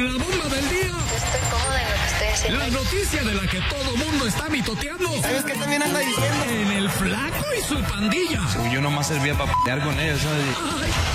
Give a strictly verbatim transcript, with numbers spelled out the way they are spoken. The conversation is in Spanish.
con la bomba del día. Estoy cómoda en lo que estoy haciendo. La noticia de la que todo mundo está mitoteando. ¿Sabes qué también anda diciendo? En el Flaco y su pandilla. Yo nomás servía para pelear con ellos, ¿sabes? Ay,